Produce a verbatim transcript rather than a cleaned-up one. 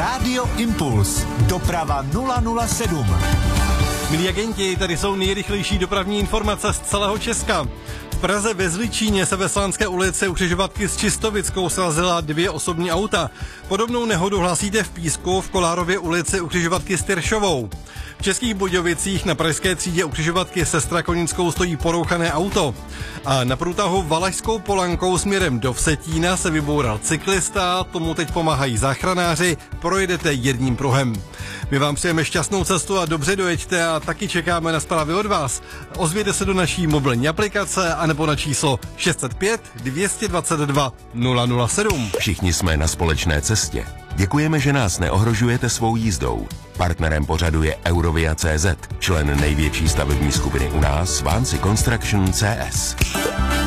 Rádio Impuls. Doprava nula nula sedm. Milí agenti, tady jsou nejrychlejší dopravní informace z celého Česka. V Praze ve Zličíně se ve Slánské ulici u křižovatky s Čistovickou srazila dvě osobní auta. Podobnou nehodu hlásíte v Písku v Kolárově ulici u křižovatky s Tyršovou. V Českých Budějovicích na pražské třídě u křižovatky se Strakonickou stojí porouchané auto. A na průtahu Valašskou Polankou směrem do Vsetína se vyboural cyklista, tomu teď pomáhají záchranáři, projedete jedním pruhem. My vám přejeme šťastnou cestu a dobře dojeďte a taky čekáme na zprávy od vás. Ozvěte se do naší mobilní aplikace anebo na číslo šest set pět dvě stě dvacet dva nula nula sedm. Všichni jsme na společné cestě. Děkujeme, že nás neohrožujete svou jízdou. Partnerem pořadu je Eurovia tečka cé zet, člen největší stavební skupiny u nás, Vansi Construction C S.